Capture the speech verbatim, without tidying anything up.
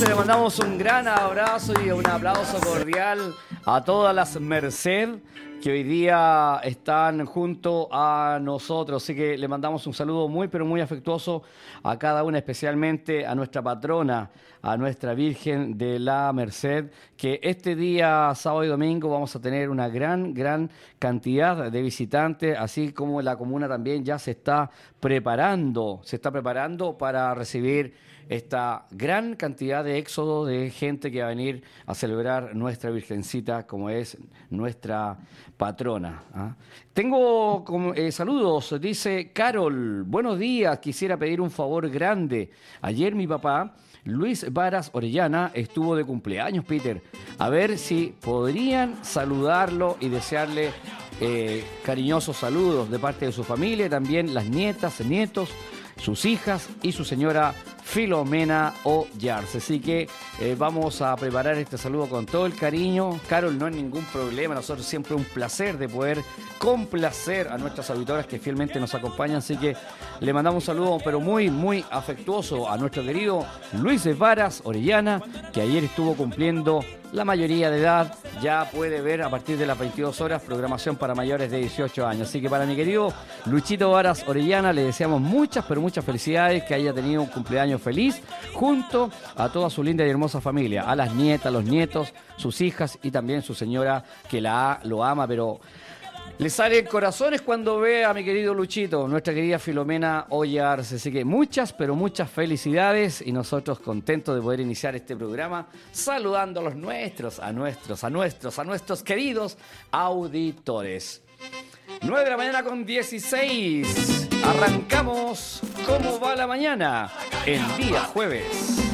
Entonces le mandamos un gran abrazo y un aplauso cordial a todas las Merced que hoy día están junto a nosotros. Así que le mandamos un saludo muy, pero muy afectuoso a cada una, especialmente a nuestra patrona, a nuestra Virgen de la Merced, que este día, sábado y domingo, vamos a tener una gran, gran cantidad de visitantes, así como la comuna también ya se está preparando, se está preparando para recibir esta gran cantidad de éxodo de gente que va a venir a celebrar nuestra Virgencita, como es nuestra patrona. ¿Ah? Tengo eh, saludos, dice Carol, buenos días, quisiera pedir un favor grande. Ayer mi papá, Luis Varas Orellana, estuvo de cumpleaños, Peter. A ver si podrían saludarlo y desearle eh, cariñosos saludos de parte de su familia, y también las nietas, nietos, sus hijas y su señora Filomena Ollarse. Así que eh, vamos a preparar este saludo con todo el cariño. Carol, no hay ningún problema. Nosotros siempre un placer de poder complacer a nuestras auditoras que fielmente nos acompañan. Así que le mandamos un saludo, pero muy, muy afectuoso a nuestro querido Luis Varas Orellana, que ayer estuvo cumpliendo la mayoría de edad. Ya puede ver a partir de las veintidós horas programación para mayores de dieciocho años. Así que para mi querido Luchito Varas Orellana le deseamos muchas, pero muchas felicidades, que haya tenido un cumpleaños feliz junto a toda su linda y hermosa familia, a las nietas, los nietos, sus hijas y también su señora, que la lo ama, pero le salen corazones cuando ve a mi querido Luchito, nuestra querida Filomena Ollarse. Así que muchas, pero muchas felicidades, y nosotros contentos de poder iniciar este programa saludando a los nuestros, a nuestros, a nuestros, a nuestros queridos auditores. nueve de la mañana con dieciséis. Arrancamos ¿Cómo va la mañana? El día jueves.